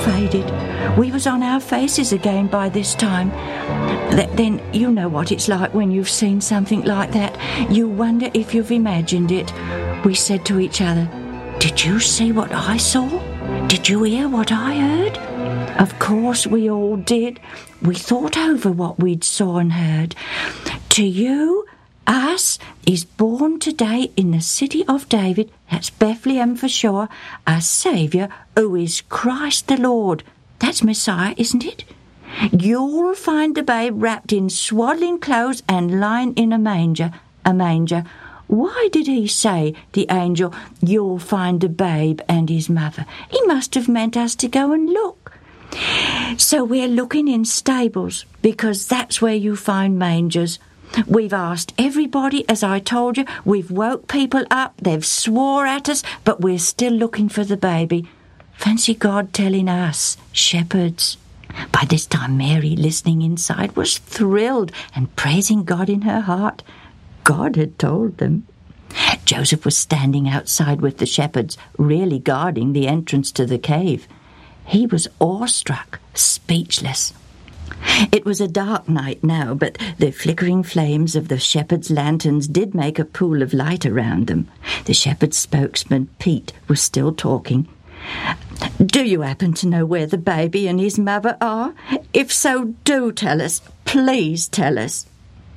faded. We was on our faces again by this time. Then you know what it's like when you've seen something like that. You wonder if you've imagined it. We said to each other, "Did you see what I saw? Did you hear what I heard?" Of course we all did. We thought over what we'd saw and heard. To you, us, is born today in the city of David, that's Bethlehem for sure, a Saviour who is Christ the Lord. That's Messiah, isn't it? You'll find the babe wrapped in swaddling clothes and lying in a manger. A manger. Why did he say, the angel, you'll find the babe and his mother? He must have meant us to go and look. So we're looking in stables, because that's where you find mangers. We've asked everybody, as I told you. We've woke people up. They've swore at us, but we're still looking for the baby. Fancy God telling us, shepherds. By this time, Mary, listening inside, was thrilled and praising God in her heart. God had told them. Joseph was standing outside with the shepherds, really guarding the entrance to the cave. He was awestruck, speechless. It was a dark night now, but the flickering flames of the shepherds' lanterns did make a pool of light around them. The shepherd's spokesman, Pete, was still talking. "Do you happen to know where the baby and his mother are? If so, do tell us. Please tell us."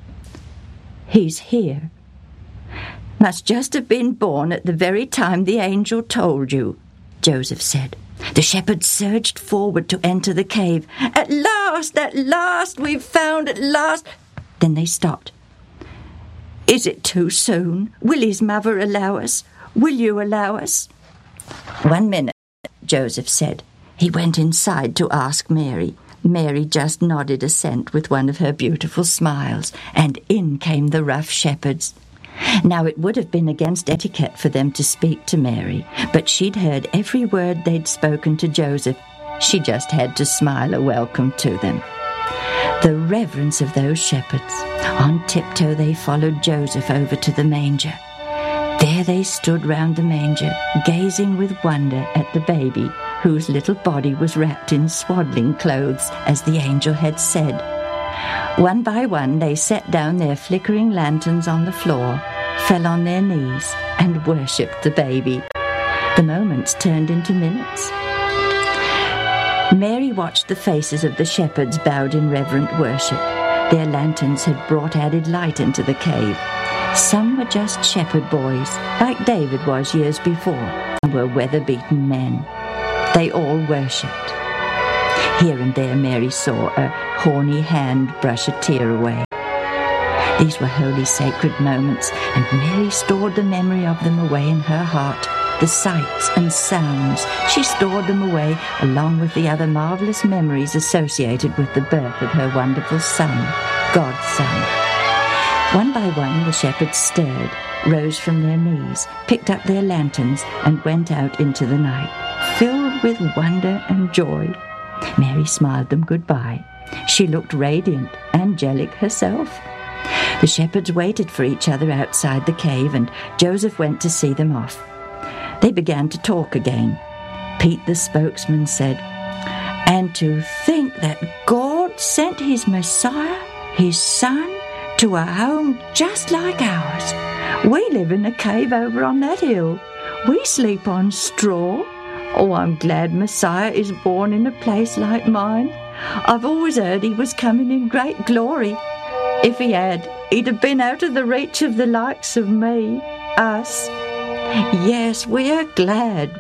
"He's here. Must just have been born at the very time the angel told you," Joseph said. The shepherds surged forward to enter the cave. At last, we've found at last." Then they stopped. "Is it too soon? Will his mother allow us? Will you allow us?" "1 minute," Joseph said. He went inside to ask Mary. Mary just nodded assent with one of her beautiful smiles, and in came the rough shepherds. Now, it would have been against etiquette for them to speak to Mary, but she'd heard every word they'd spoken to Joseph. She just had to smile a welcome to them. The reverence of those shepherds. On tiptoe they followed Joseph over to the manger. There they stood round the manger, gazing with wonder at the baby, whose little body was wrapped in swaddling clothes, as the angel had said. One by one they set down their flickering lanterns on the floor, fell on their knees, and worshipped the baby. The moments turned into minutes. Mary watched the faces of the shepherds bowed in reverent worship. Their lanterns had brought added light into the cave. Some were just shepherd boys, like David was years before, and were weather-beaten men. They all worshipped. Here and there Mary saw a horny hand brush a tear away. These were holy, sacred moments, and Mary stored the memory of them away in her heart. The sights and sounds, she stored them away along with the other marvelous memories associated with the birth of her wonderful son, God's Son. One by one the shepherds stirred, rose from their knees, picked up their lanterns, and went out into the night, filled with wonder and joy. Mary smiled them goodbye. She looked radiant, angelic herself. The shepherds waited for each other outside the cave, and Joseph went to see them off. They began to talk again. Pete, the spokesman, said, "And to think that God sent his Messiah, his Son, to a home just like ours. We live in a cave over on that hill. We sleep on straw. Oh, I'm glad Messiah is born in a place like mine. I've always heard he was coming in great glory. If he had, he'd have been out of the reach of the likes of me, us. Yes, we're glad.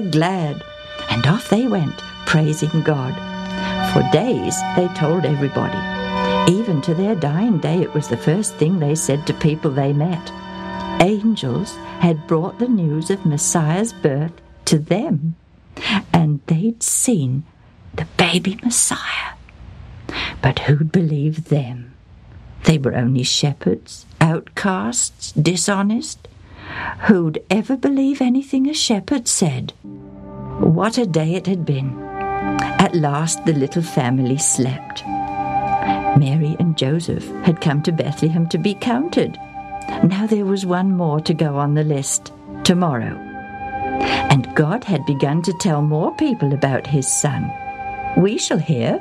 And off they went, praising God. For days they told everybody. Even to their dying day, it was the first thing they said to people they met. Angels had brought the news of Messiah's birth to them, and they'd seen the baby Messiah. But who'd believe them? They were only shepherds, outcasts, dishonest. Who'd ever believe anything a shepherd said? What a day it had been. At last the little family slept. Mary and Joseph had come to Bethlehem to be counted. Now there was one more to go on the list, tomorrow. And God had begun to tell more people about his son. We shall hear.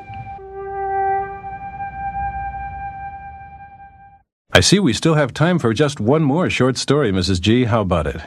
I see we still have time for just one more short story, Mrs. G. How about it?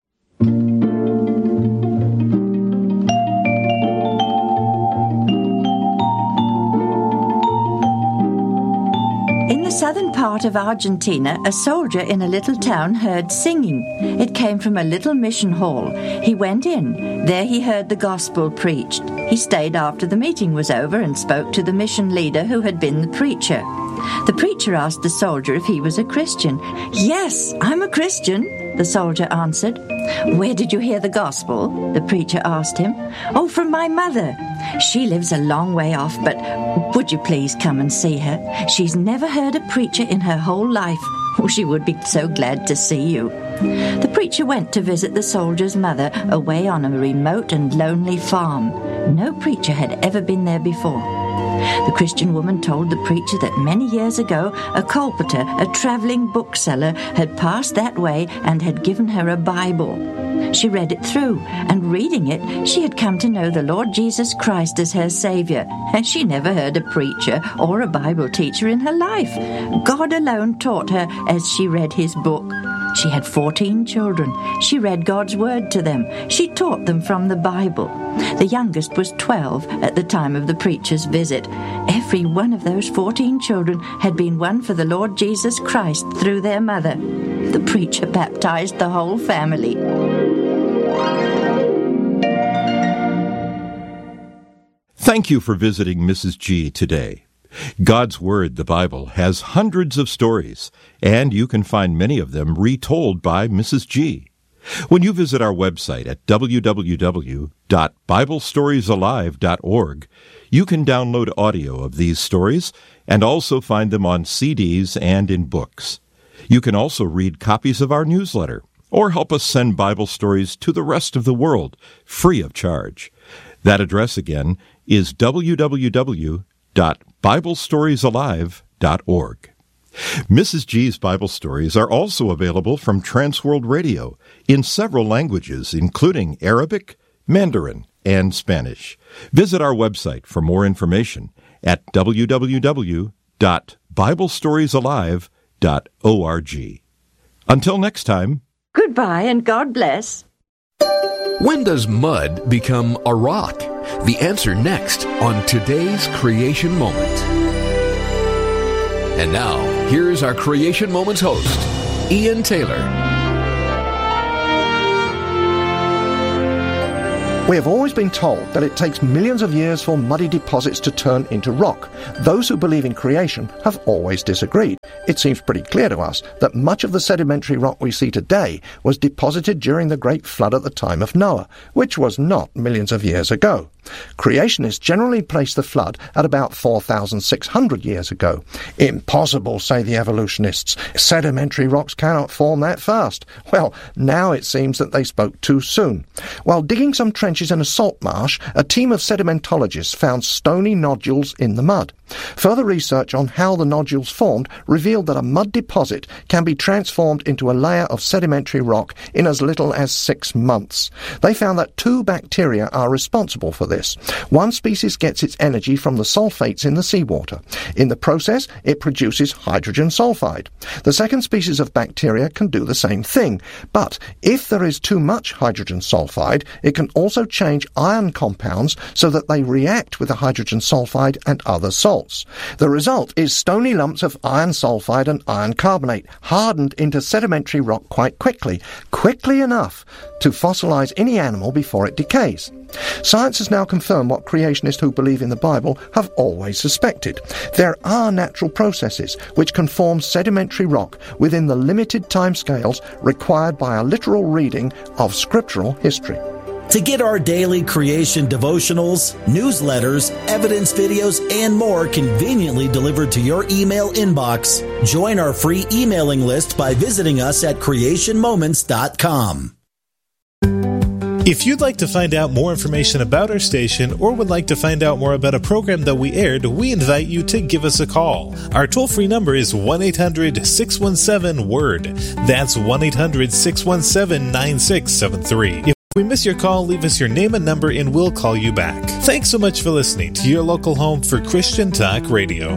In the southern part of Argentina, a soldier in a little town heard singing. It came from a little mission hall. He went in. There he heard the gospel preached. He stayed after the meeting was over and spoke to the mission leader who had been the preacher. The preacher asked the soldier if he was a Christian. "Yes, I'm a Christian," the soldier answered. "Where did you hear the gospel?" the preacher asked him. "Oh, from my mother. She lives a long way off, but would you please come and see her? She's never heard a preacher in her whole life. Oh, she would be so glad to see you." The preacher went to visit the soldier's mother away on a remote and lonely farm. No preacher had ever been there before. The Christian woman told the preacher that many years ago a colporteur, a traveling bookseller, had passed that way and had given her a Bible. She read it through, and reading it, she had come to know the Lord Jesus Christ as her Savior, and she never heard a preacher or a Bible teacher in her life. God alone taught her as she read His book. She had 14 children. She read God's Word to them. She taught them from the Bible. The youngest was 12 at the time of the preacher's visit. Every one of those 14 children had been won for the Lord Jesus Christ through their mother. The preacher baptized the whole family. Thank you for visiting Mrs. G today. God's Word, the Bible, has hundreds of stories, and you can find many of them retold by Mrs. G. When you visit our website at www.biblestoriesalive.org, you can download audio of these stories and also find them on CDs and in books. You can also read copies of our newsletter or help us send Bible stories to the rest of the world free of charge. That address again is www.biblestoriesalive.org. Mrs. G's Bible stories are also available from Transworld Radio in several languages, including Arabic, Mandarin, and Spanish. Visit our website for more information at www.biblestoriesalive.org. Until next time. Goodbye and God bless. When does mud become a rock? The answer next on today's Creation Moment. And now, here's our Creation Moments host, Ian Taylor. We have always been told that it takes millions of years for muddy deposits to turn into rock. Those who believe in creation have always disagreed. It seems pretty clear to us that much of the sedimentary rock we see today was deposited during the Great Flood at the time of Noah, which was not millions of years ago. Creationists generally place the flood at about 4,600 years ago. Impossible, say the evolutionists. Sedimentary rocks cannot form that fast. Well, now it seems that they spoke too soon. While digging some trenches in a salt marsh, a team of sedimentologists found stony nodules in the mud. Further research on how the nodules formed revealed that a mud deposit can be transformed into a layer of sedimentary rock in as little as 6 months. They found that 2 bacteria are responsible for this. One species gets its energy from the sulfates in the seawater. In the process, it produces hydrogen sulfide. The second species of bacteria can do the same thing, but if there is too much hydrogen sulfide, it can also change ion compounds so that they react with the hydrogen sulfide and other salts. The result is stony lumps of iron sulfide and iron carbonate, hardened into sedimentary rock quite quickly enough to fossilize any animal before it decays. Science has now confirmed what creationists who believe in the Bible have always suspected. There are natural processes which can form sedimentary rock within the limited timescales required by a literal reading of scriptural history. To get our daily creation devotionals, newsletters, evidence videos, and more conveniently delivered to your email inbox, join our free emailing list by visiting us at creationmoments.com. If you'd like to find out more information about our station or would like to find out more about a program that we aired, we invite you to give us a call. Our toll-free number is 1-800-617-WORD. That's 1-800-617-9673. If we miss your call, leave us your name and number and we'll call you back. Thanks so much for listening to your local home for Christian Talk Radio.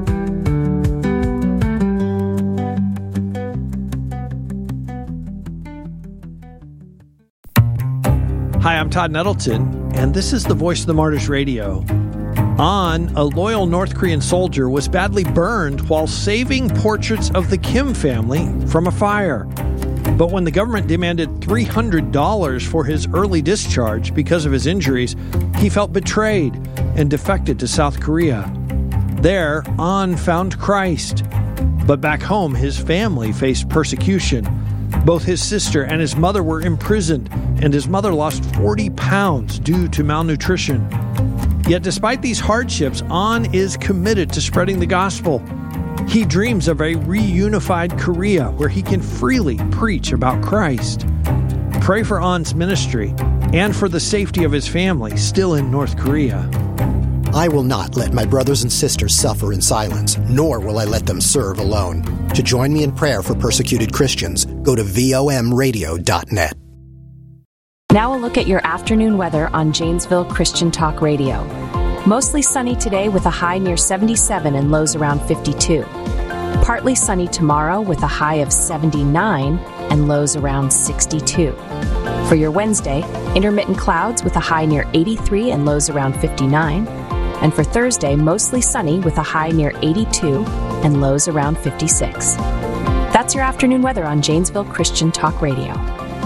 Hi, I'm Todd Nettleton, and this is the Voice of the Martyrs Radio. A loyal North Korean soldier was badly burned while saving portraits of the Kim family from a fire. But when the government demanded $300 for his early discharge because of his injuries, he felt betrayed and defected to South Korea. There, An found Christ. But back home, his family faced persecution. Both his sister and his mother were imprisoned, and his mother lost 40 pounds due to malnutrition. Yet despite these hardships, An is committed to spreading the gospel. He dreams of a reunified Korea where he can freely preach about Christ. Pray for An's ministry and for the safety of his family still in North Korea. I will not let my brothers and sisters suffer in silence, nor will I let them serve alone. To join me in prayer for persecuted Christians, go to vomradio.net. Now a look at your afternoon weather on Janesville Christian Talk Radio. Mostly sunny today with a high near 77 and lows around 52. Partly sunny tomorrow with a high of 79 and lows around 62. For your Wednesday, intermittent clouds with a high near 83 and lows around 59. And for Thursday, mostly sunny with a high near 82 and lows around 56. That's your afternoon weather on Janesville Christian Talk Radio.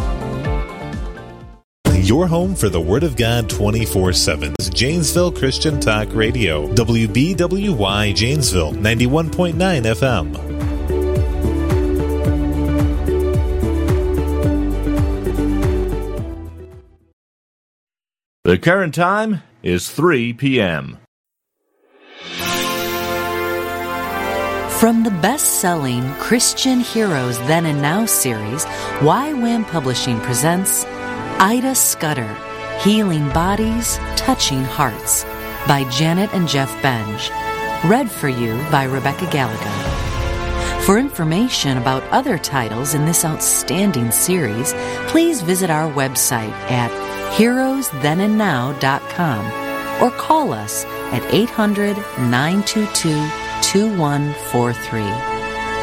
Your home for the Word of God 24/7 is Janesville Christian Talk Radio. WBWY Janesville 91.9 FM. The current time is 3 p.m. From the best-selling Christian Heroes Then and Now series, YWAM Publishing presents Ida Scudder, Healing Bodies, Touching Hearts, by Janet and Jeff Benge. Read for you by Rebecca Gallagher. For information about other titles in this outstanding series, please visit our website at heroesthenandnow.com or call us at 800-922-2143.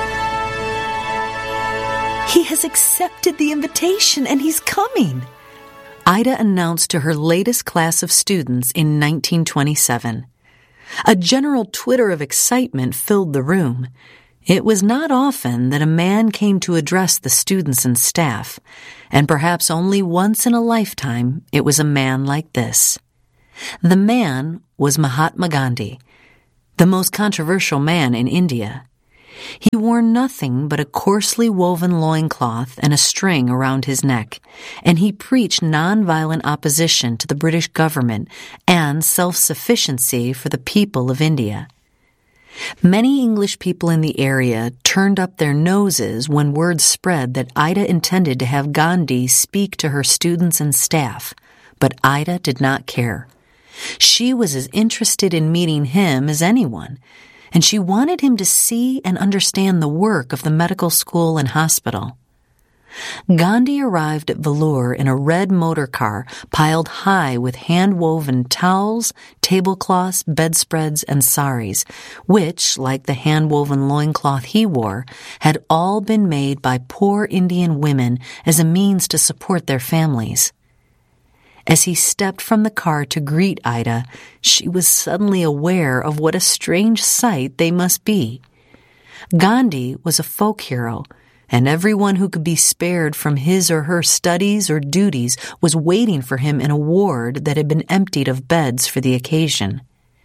He has accepted the invitation and he's coming, Ida announced to her latest class of students in 1927. A general twitter of excitement filled the room. It was not often that a man came to address the students and staff, and perhaps only once in a lifetime it was a man like this. The man was Mahatma Gandhi, the most controversial man in India. He wore nothing but a coarsely woven loincloth and a string around his neck, and he preached nonviolent opposition to the British government and self-sufficiency for the people of India. Many English people in the area turned up their noses when word spread that Ida intended to have Gandhi speak to her students and staff, but Ida did not care. She was as interested in meeting him as anyone, and she wanted him to see and understand the work of the medical school and hospital. Gandhi arrived at Vellore in a red motor car piled high with hand-woven towels, tablecloths, bedspreads, and saris, which, like the hand-woven loincloth he wore, had all been made by poor Indian women as a means to support their families. As he stepped from the car to greet Ida, she was suddenly aware of what a strange sight they must be. Gandhi was a folk hero, and everyone who could be spared from his or her studies or duties was waiting for him in a ward that had been emptied of beds for the occasion.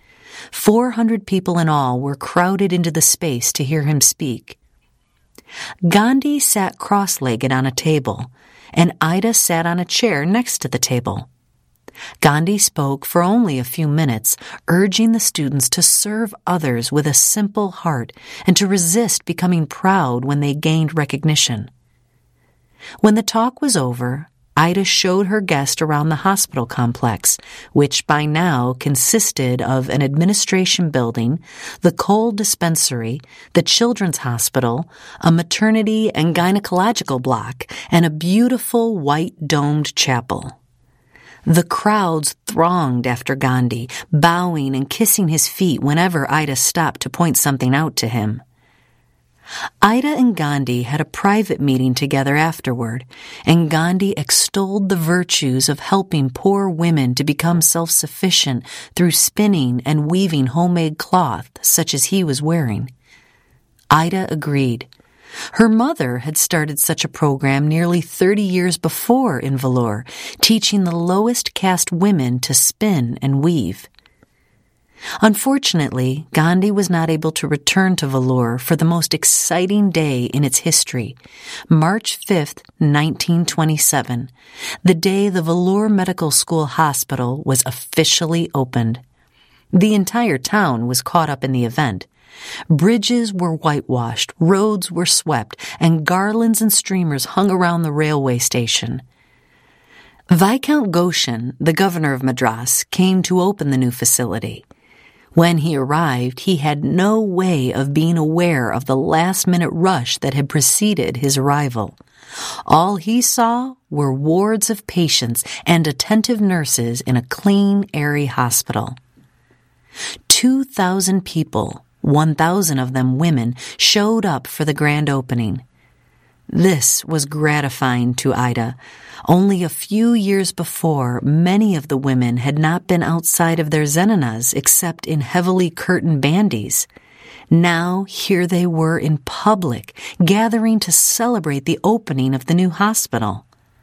400 people in all were crowded into the space to hear him speak. Gandhi sat cross-legged on a table, and Ida sat on a chair next to the table. Gandhi spoke for only a few minutes, urging the students to serve others with a simple heart and to resist becoming proud when they gained recognition. When the talk was over, Ida showed her guest around the hospital complex, which by now consisted of an administration building, the cold dispensary, the children's hospital, a maternity and gynecological block, and a beautiful white domed chapel. The crowds thronged after Gandhi, bowing and kissing his feet whenever Ida stopped to point something out to him. Ida and Gandhi had a private meeting together afterward, and Gandhi extolled the virtues of helping poor women to become self-sufficient through spinning and weaving homemade cloth such as he was wearing. Ida agreed. Her mother had started such a program nearly 30 years before in Vellore, teaching the lowest caste women to spin and weave. Unfortunately, Gandhi was not able to return to Vellore for the most exciting day in its history, March 5th, 1927, the day the Vellore Medical School Hospital was officially opened. The entire town was caught up in the event. Bridges were whitewashed, roads were swept, and garlands and streamers hung around the railway station. Viscount Goshen, the governor of Madras, came to open the new facility. When he arrived, he had no way of being aware of the last-minute rush that had preceded his arrival. All he saw were wards of patients and attentive nurses in a clean, airy hospital. 2,000 people, 1,000 of them women, showed up for the grand opening. This was gratifying to Ida. Only a few years before, many of the women had not been outside of their zenanas except in heavily curtained bandies. Now here they were in public, gathering to celebrate the opening of the new hospital.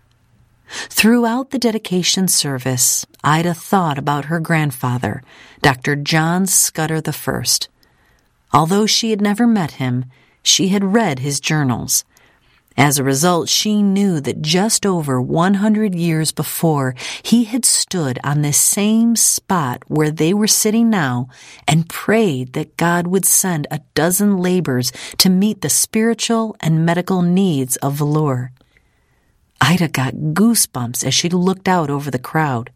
Throughout the dedication service, Ida thought about her grandfather, Dr. John Scudder I. Although she had never met him, she had read his journals. As a result, she knew that just over 100 years before, he had stood on this same spot where they were sitting now and prayed that God would send a dozen laborers to meet the spiritual and medical needs of Vellore. Ida got goosebumps as she looked out over the crowd.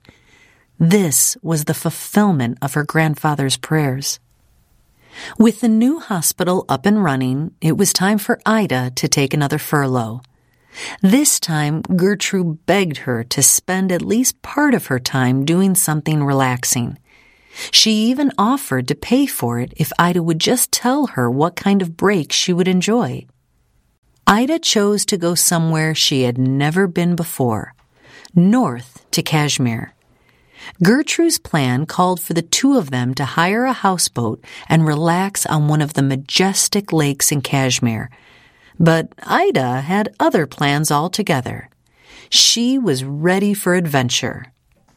This was the fulfillment of her grandfather's prayers. With the new hospital up and running, it was time for Ida to take another furlough. This time, Gertrude begged her to spend at least part of her time doing something relaxing. She even offered to pay for it if Ida would just tell her what kind of break she would enjoy. Ida chose to go somewhere she had never been before, north to Kashmir. Gertrude's plan called for the two of them to hire a houseboat and relax on one of the majestic lakes in Kashmir. But Ida had other plans altogether. She was ready for adventure.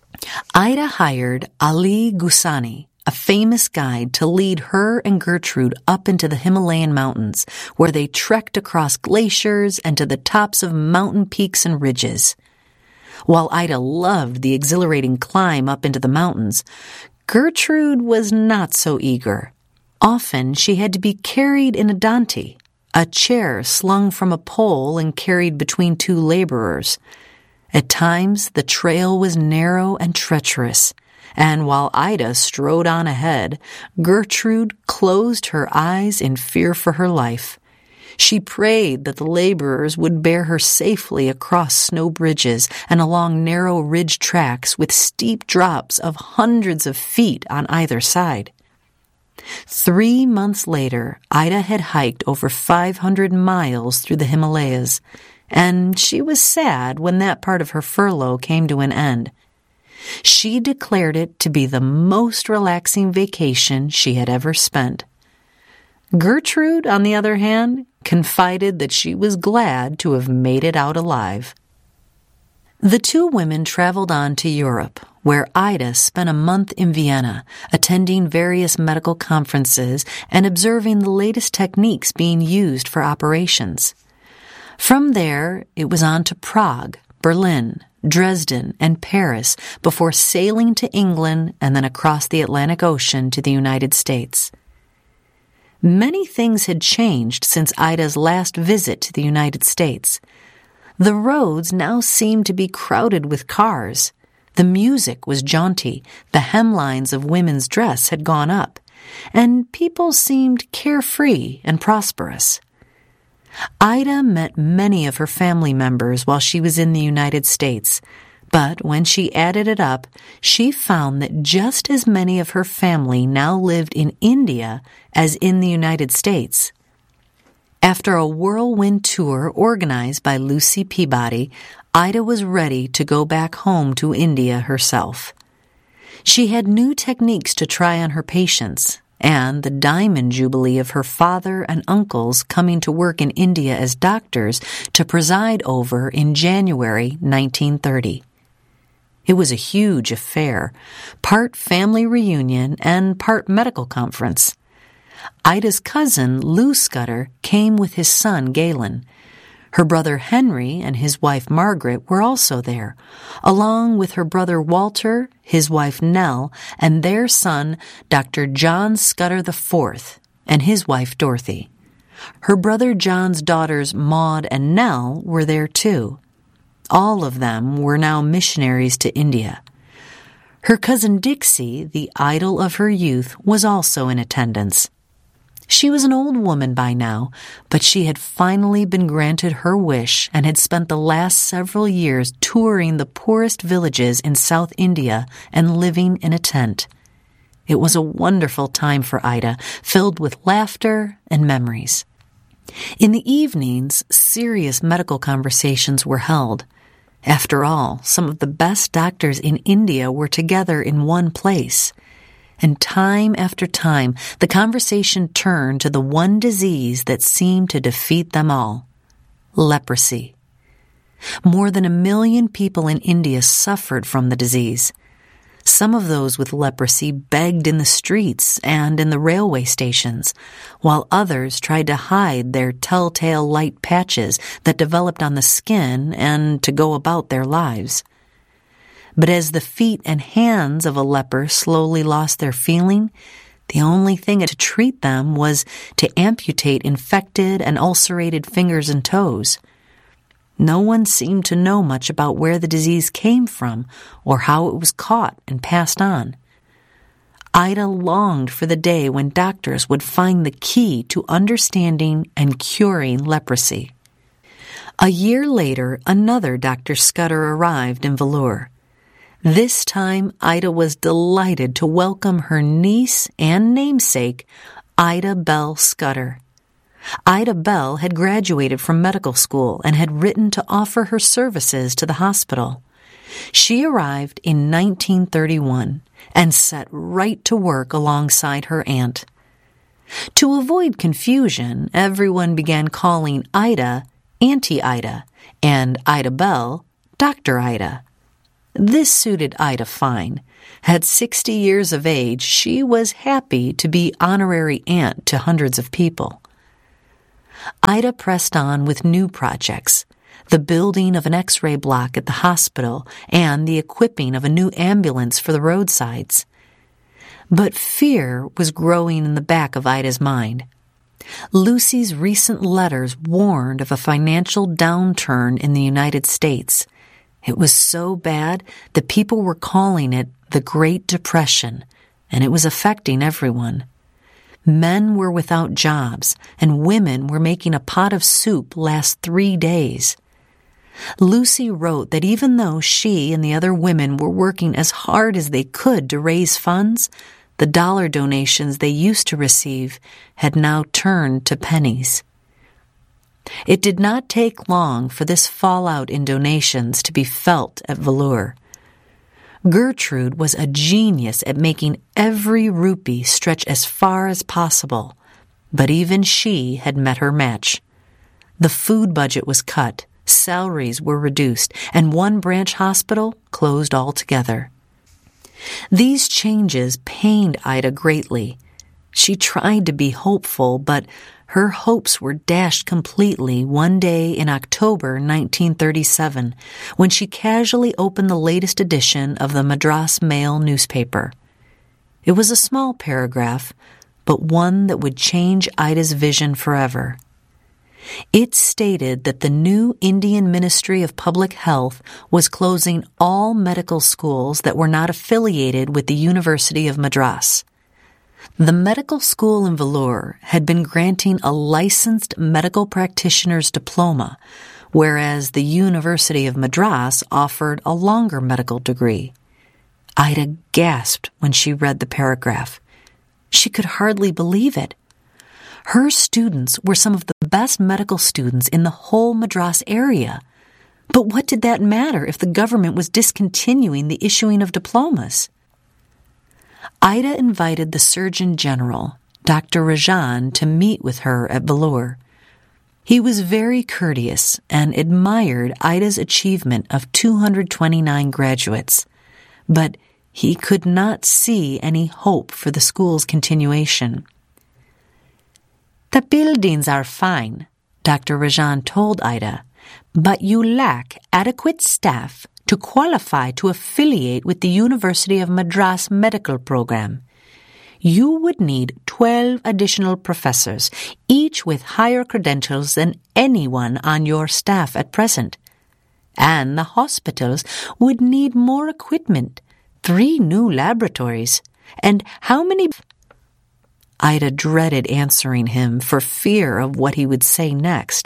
Ida hired Ali Gusani, a famous guide, to lead her and Gertrude up into the Himalayan mountains, where they trekked across glaciers and to the tops of mountain peaks and ridges. While Ida loved the exhilarating climb up into the mountains, Gertrude was not so eager. Often she had to be carried in a danti, a chair slung from a pole and carried between two laborers. At times the trail was narrow and treacherous, and while Ida strode on ahead, Gertrude closed her eyes in fear for her life. She prayed that the laborers would bear her safely across snow bridges and along narrow ridge tracks with steep drops of hundreds of feet on either side. 3 months later, Ida had hiked over 500 miles through the Himalayas, and she was sad when that part of her furlough came to an end. She declared it to be the most relaxing vacation she had ever spent. Gertrude, on the other hand, confided that she was glad to have made it out alive. The two women traveled on to Europe, where Ida spent a month in Vienna, attending various medical conferences and observing the latest techniques being used for operations. From there, it was on to Prague, Berlin, Dresden, and Paris before sailing to England and then across the Atlantic Ocean to the United States. Many things had changed since Ida's last visit to the United States. The roads now seemed to be crowded with cars. The music was jaunty, the hemlines of women's dress had gone up, and people seemed carefree and prosperous. Ida met many of her family members while she was in the United States, but when she added it up, she found that just as many of her family now lived in India as in the United States. After a whirlwind tour organized by Lucy Peabody, Ida was ready to go back home to India herself. She had new techniques to try on her patients, and the diamond jubilee of her father and uncles coming to work in India as doctors to preside over in January 1930. It was a huge affair, part family reunion and part medical conference. Ida's cousin, Lou Scudder, came with his son, Galen. Her brother Henry and his wife Margaret were also there, along with her brother Walter, his wife Nell, and their son, Dr. John Scudder IV, and his wife Dorothy. Her brother John's daughters Maud and Nell were there too. All of them were now missionaries to India. Her cousin Dixie, the idol of her youth, was also in attendance. She was an old woman by now, but she had finally been granted her wish and had spent the last several years touring the poorest villages in South India and living in a tent. It was a wonderful time for Ida, filled with laughter and memories. In the evenings, serious medical conversations were held. After all, some of the best doctors in India were together in one place. And time after time, the conversation turned to the one disease that seemed to defeat them all: leprosy. More than 1 million people in India suffered from the disease. Some of those with leprosy begged in the streets and in the railway stations, while others tried to hide their telltale light patches that developed on the skin and to go about their lives. But as the feet and hands of a leper slowly lost their feeling, the only thing to treat them was to amputate infected and ulcerated fingers and toes. No one seemed to know much about where the disease came from or how it was caught and passed on. Ida longed for the day when doctors would find the key to understanding and curing leprosy. A year later, another Dr. Scudder arrived in Vellore. This time, Ida was delighted to welcome her niece and namesake, Ida Bell Scudder. Ida Bell had graduated from medical school and had written to offer her services to the hospital. She arrived in 1931 and set right to work alongside her aunt. To avoid confusion, everyone began calling Ida Auntie Ida and Ida Bell Dr. Ida. This suited Ida fine. At 60 years of age, she was happy to be honorary aunt to hundreds of people. Ida pressed on with new projects, the building of an X-ray block at the hospital and the equipping of a new ambulance for the roadsides. But fear was growing in the back of Ida's mind. Lucy's recent letters warned of a financial downturn in the United States. It was so bad that people were calling it the Great Depression, and it was affecting everyone. Men were without jobs, and women were making a pot of soup last 3 days. Lucy wrote that even though she and the other women were working as hard as they could to raise funds, the dollar donations they used to receive had now turned to pennies. It did not take long for this fallout in donations to be felt at Vellore. Gertrude was a genius at making every rupee stretch as far as possible, but even she had met her match. The food budget was cut, salaries were reduced, and one branch hospital closed altogether. These changes pained Ida greatly. She tried to be hopeful, but her hopes were dashed completely one day in October 1937, when she casually opened the latest edition of the Madras Mail newspaper. It was a small paragraph, but one that would change Ida's vision forever. It stated that the new Indian Ministry of Public Health was closing all medical schools that were not affiliated with the University of Madras. The medical school in Vellore had been granting a licensed medical practitioner's diploma, whereas the University of Madras offered a longer medical degree. Ida gasped when she read the paragraph. She could hardly believe it. Her students were some of the best medical students in the whole Madras area. But what did that matter if the government was discontinuing the issuing of diplomas? Ida invited the Surgeon General, Dr. Rajan, to meet with her at Vellore. He was very courteous and admired Ida's achievement of 229 graduates, but he could not see any hope for the school's continuation. "The buildings are fine," Dr. Rajan told Ida, "but you lack adequate staff to qualify to affiliate with the University of Madras medical program. You would need 12 additional professors, each with higher credentials than anyone on your staff at present. And the hospitals would need more equipment, 3 new laboratories. And how many..." Ida dreaded answering him for fear of what he would say next.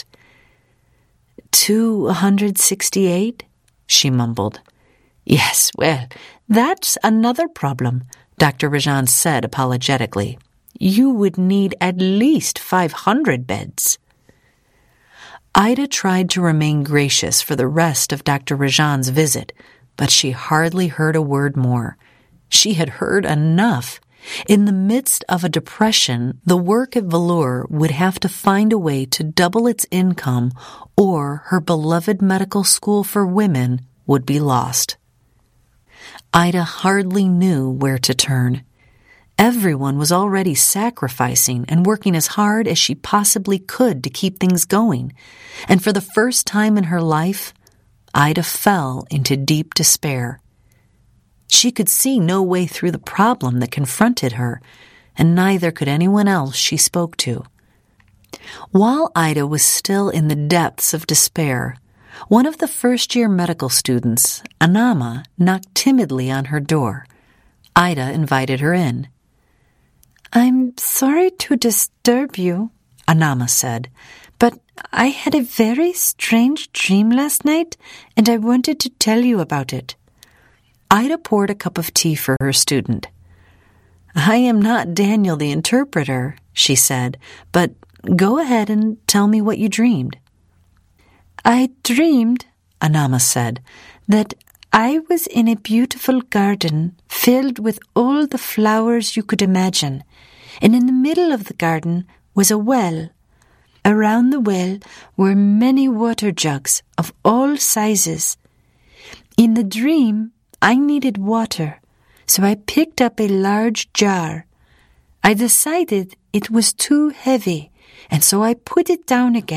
268, she mumbled. "Yes, well, that's another problem," Dr. Rajan said apologetically. "You would need at least 500 beds." Ida tried to remain gracious for the rest of Dr. Rajan's visit, but she hardly heard a word more. She had heard enough. In the midst of a depression, the work at Vellore would have to find a way to double its income, or her beloved medical school for women would be lost. Ida hardly knew where to turn. Everyone was already sacrificing and working as hard as she possibly could to keep things going, and for the first time in her life, Ida fell into deep despair. She could see no way through the problem that confronted her, and neither could anyone else she spoke to. While Ida was still in the depths of despair, one of the first-year medical students, Anama, knocked timidly on her door. Ida invited her in. "I'm sorry to disturb you," Anama said, "but I had a very strange dream last night, and I wanted to tell you about it." Ida poured a cup of tea for her student. "I am not Daniel the interpreter," she said, "but go ahead and tell me what you dreamed." "I dreamed," Anama said, "that I was in a beautiful garden filled with all the flowers you could imagine, and in the middle of the garden was a well. Around the well were many water jugs of all sizes. In the dream, I needed water, so I picked up a large jar. I decided it was too heavy, and so I put it down again